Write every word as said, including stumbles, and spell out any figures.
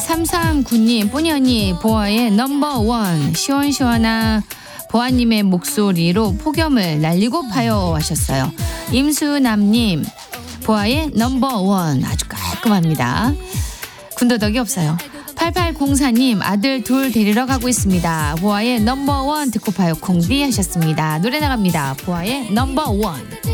삼삼구 님, 뽀니 언니, 보아의 넘버원. 시원시원한 보아님의 목소리로 폭염을 날리고 파요 하셨어요. 임수남님, 보아의 넘버원. 아주 깔끔합니다. 군더더기 없어요. 팔팔공사 님, 아들 둘 데리러 가고 있습니다. 보아의 넘버원 듣고 파요 콩디 하셨습니다. 노래 나갑니다. 보아의 넘버원.